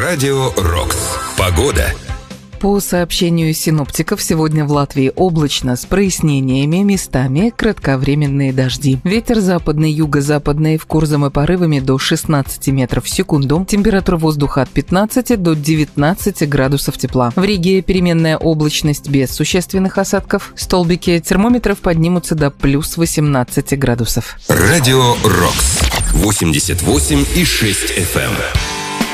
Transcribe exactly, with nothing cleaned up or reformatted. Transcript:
Радио «Рокс». Погода. По сообщению синоптиков, сегодня в Латвии облачно с прояснениями, местами кратковременные дожди. Ветер западный, юго-западный, в Курзам и порывами до шестнадцати метров в секунду. Температура воздуха от пятнадцати до девятнадцати градусов тепла. В Риге переменная облачность без существенных осадков. Столбики термометров поднимутся до плюс восемнадцати градусов. Радио «Рокс». восемьдесят восемь и шесть эф эм.